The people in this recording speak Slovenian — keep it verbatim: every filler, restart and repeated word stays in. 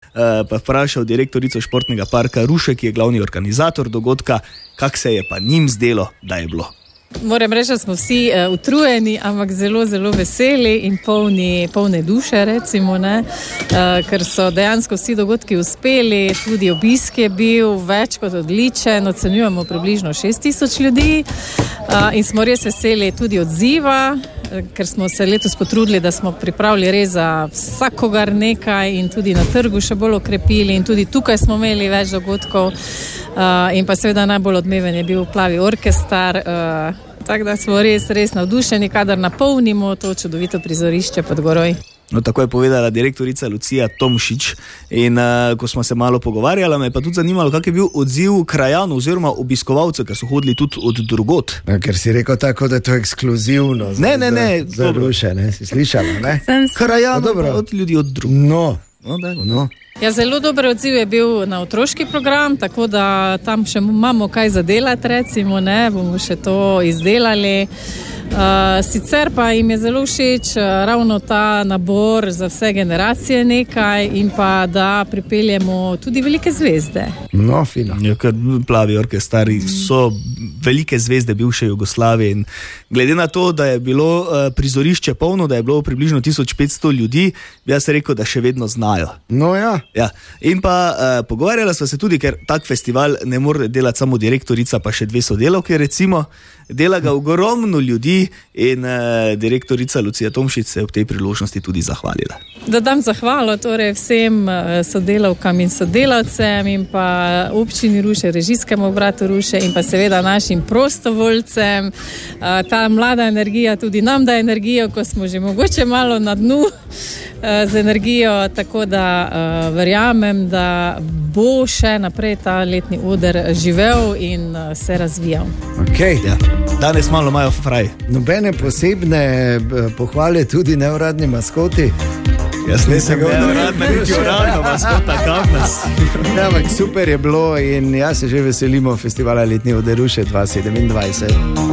pa vprašal direktorico športnega parka Ruše, ki je glavni organizator dogodka, kak se je pa njim zdelo, da je bilo. Moram reči, da smo vsi uh, utrujeni, ampak zelo, zelo veseli in polni, polne duše, recimo, ne? Uh, ker so dejansko vsi dogodki uspeli, tudi obisk je bil več kot odličen, ocenjujemo približno šest tisoč ljudi uh, in smo res veseli tudi odziva, ker smo se letos potrudili, da smo pripravili res za vsakogar nekaj in tudi na trgu še bolj okrepili in tudi tukaj smo imeli več dogodkov. Uh, in pa seveda najbolj odmeven je bil Plavi orkestar, uh, tako da smo res, res navdušeni, kadar napolnimo to čudovito prizorišče pod goroj. No, tako je povedala direktorica Lucija Tomšič in uh, ko smo se malo pogovarjali, me je pa tudi zanimalo, kak je bil odziv krajanov oziroma obiskovalcev, ki so hodili tudi od drugot. Ja, ker si rekel tako, da je to ekskluzivno. Ne, ne, ne. Za, za Ruše, ne, si slišala, ne? Krajanov od ljudi od drugot. No, no, da, no. Ja, zelo dober odziv je bil na otroški program, tako da tam še imamo kaj zadelati, recimo, ne, bomo še to izdelali. Uh, sicer pa jim je zelo všeč uh, ravno ta nabor za vse generacije nekaj in pa da pripeljemo tudi velike zvezde. No, fino. Ja, ker Plavi orkestari so velike zvezde bivše Jugoslavije in glede na to, da je bilo uh, prizorišče polno, da je bilo približno tisoč petsto ljudi, bi jaz rekel, da še vedno znajo. No ja. Ja. In pa uh, pogovarjala sva se tudi, ker tak festival ne more delati samo direktorica, pa še dve sodelavke recimo, dela ga ogromno ljudi in uh, direktorica Lucija Tomšič se je ob tej priložnosti tudi zahvalila. Da dam zahvalo torej vsem sodelavkam in sodelavcem in pa občini Ruše, režijskemu obratu Ruše in pa seveda našim prostovoljcem. Uh, ta mlada energija tudi nam da energijo, ko smo že mogoče malo na dnu uh, z energijo, tako da uh, verjamem, da bo še naprej ta letni oder živel in uh, se razvijal. Okay. Ja. Danes malo imajo fraj. Nobene posebne pohvale tudi neuradni maskoti. Jaz nisem neuradna, niti uradna maskota, kam nas. Ja, ampak super je bilo in jaz se že veselimo festivala Letni oder Ruše dva tisoč sedemindvajset.